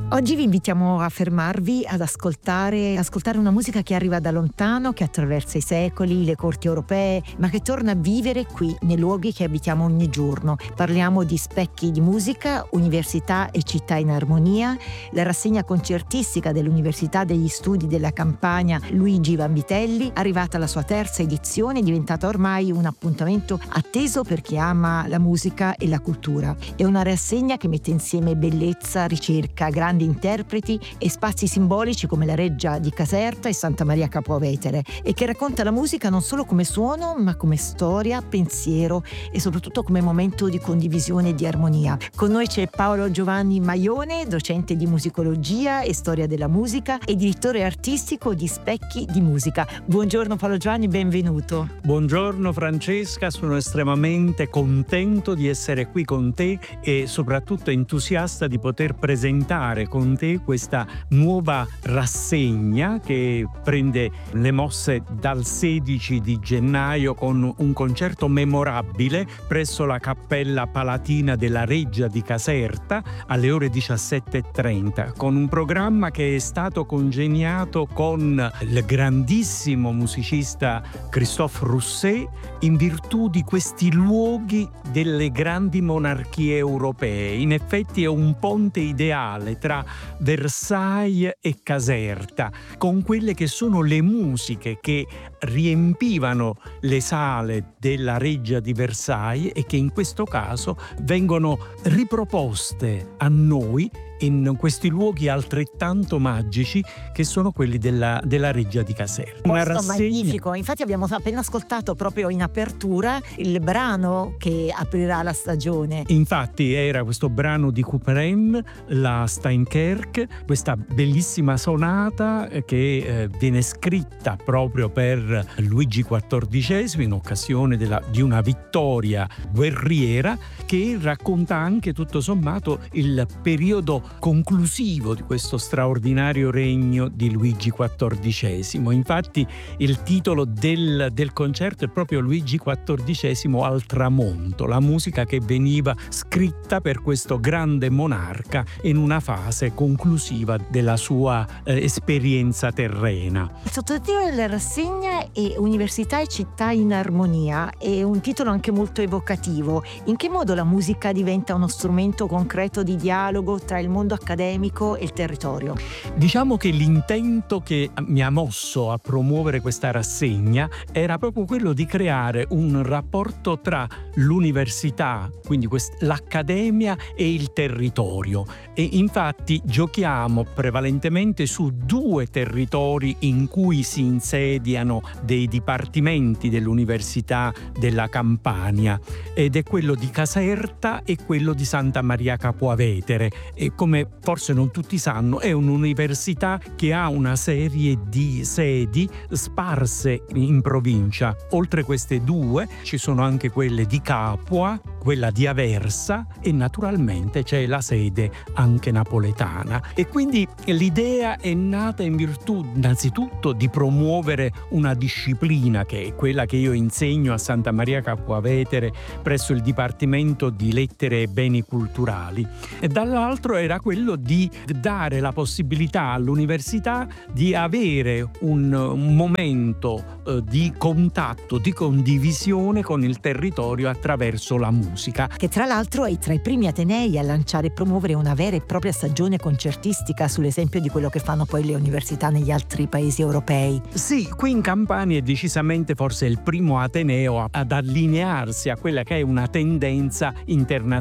Oggi vi invitiamo a fermarvi ad ascoltare una musica che arriva da lontano, che attraversa i secoli, le corti europee, ma che torna a vivere qui, nei luoghi che abitiamo ogni giorno. Parliamo di Specchi di musica, Università e città in armonia, la rassegna concertistica dell'Università degli Studi della Campania Luigi Vanvitelli, arrivata alla sua terza edizione, è diventata ormai un appuntamento atteso per chi ama la musica e la cultura. È una rassegna che mette insieme bellezza, ricerca, grandi interpreti e spazi simbolici come la Reggia di Caserta e Santa Maria Capua Vetere, e che racconta la musica non solo come suono ma come storia, pensiero e soprattutto come momento di condivisione e di armonia. Con noi c'è Paolo Giovanni Maione, docente di musicologia e storia della musica e direttore artistico di Specchi di musica. Buongiorno Paolo Giovanni, benvenuto. Buongiorno Francesca, sono estremamente contento di essere qui con te e soprattutto entusiasta di poter presentare con te questa nuova rassegna che prende le mosse dal 16 di gennaio con un concerto memorabile presso la Cappella Palatina della Reggia di Caserta alle ore 17:30, con un programma che è stato congegnato con il grandissimo musicista Christophe Rousset in virtù di questi luoghi delle grandi monarchie europee. In effetti è un ponte ideale tra Versailles e Caserta, con quelle che sono le musiche che riempivano le sale della Reggia di Versailles e che in questo caso vengono riproposte a noi in questi luoghi altrettanto magici che sono quelli della Reggia di Caserta. Una rassegna magnifico, infatti abbiamo appena ascoltato proprio in apertura il brano che aprirà la stagione. Infatti era questo brano di Couperin, la Steinkerk, questa bellissima sonata che viene scritta proprio per Luigi XIV in occasione di una vittoria guerriera, che racconta anche tutto sommato il periodo conclusivo di questo straordinario regno di Luigi XIV. Infatti il titolo del concerto è proprio Luigi XIV al tramonto, la musica che veniva scritta per questo grande monarca in una fase conclusiva della sua esperienza terrena. Il sottotitolo della rassegna è Università e città in armonia, è un titolo anche molto evocativo. In che modo la musica diventa uno strumento concreto di dialogo tra il mondo accademico e il territorio? Diciamo che l'intento che mi ha mosso a promuovere questa rassegna era proprio quello di creare un rapporto tra l'università, quindi l'accademia, e il territorio. E infatti giochiamo prevalentemente su due territori in cui si insediano dei dipartimenti dell'Università della Campania, ed è quello di Caserta e quello di Santa Maria Capua Vetere. E come forse non tutti sanno, è un'università che ha una serie di sedi sparse in provincia. Oltre queste due ci sono anche quelle di Capua, quella di Aversa e naturalmente c'è la sede anche napoletana. E quindi l'idea è nata in virtù innanzitutto di promuovere una disciplina che è quella che io insegno a Santa Maria Capua Vetere presso il Dipartimento di Lettere e Beni Culturali, e dall'altro era quello di dare la possibilità all'università di avere un momento di contatto, di condivisione con il territorio attraverso la musica. Che tra l'altro è tra i primi atenei a lanciare e promuovere una vera e propria stagione concertistica, sull'esempio di quello che fanno poi le università negli altri paesi europei. Sì, qui in Campania è decisamente forse il primo ateneo ad allinearsi a quella che è una tendenza internazionale